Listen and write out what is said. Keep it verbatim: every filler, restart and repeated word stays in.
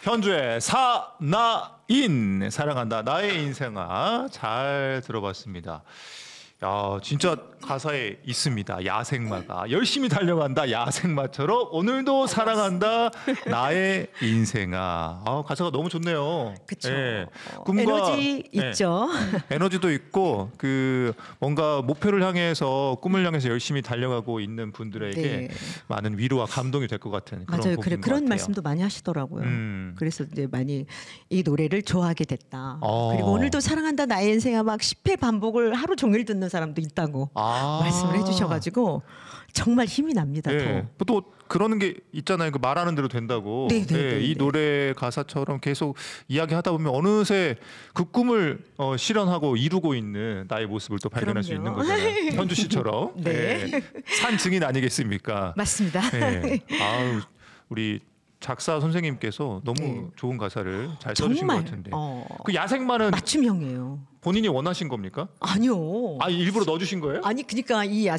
현주의 사나인 사랑한다 나의 인생아 잘 들어봤습니다. 야 진짜 가사에 있습니다. 야생마가 열심히 달려간다 야생마처럼 오늘도 사랑한다 나의 인생아. 아, 가사가 너무 좋네요. 그쵸. 예. 어, 꿈과 에너지 예. 있죠. 에너지도 있고 그 뭔가 목표를 향해서 꿈을 향해서 열심히 달려가고 있는 분들에게 네. 많은 위로와 감동이 될 것 같은 그런 맞아요. 곡인 그래, 것 그런 같아요. 말씀도 많이 하시더라고요. 음. 그래서 이제 많이 이 노래를 좋아하게 됐다. 어. 그리고 오늘도 사랑한다 나의 인생아 막 십 회 반복을 하루 종일 듣는 사람도 있다고 아. 말씀을 해주셔가지고 정말 힘이 납니다. 예. 더. 또 그러는 게 있잖아요. 그 말하는 대로 된다고. 네, 네, 예, 네, 이 네. 노래 가사처럼 계속 이야기하다 보면 어느새 그 꿈을 어, 실현하고 이루고 있는 나의 모습을 또 발견할 수 있는 그럼요. 거잖아요. 현주 씨처럼. 네. 예. 산 증인 아니겠습니까? 맞습니다. 예. 아우 우리 작사 선생님께서 너무 네. 좋은 가사를 잘 써주신 것 정말 같은데. 어, 그 야생마는 맞춤형이에요. 본인이 원하신 겁니까? 아니요. 아 일부러 넣어주신 거예요? 아니 그러니까 이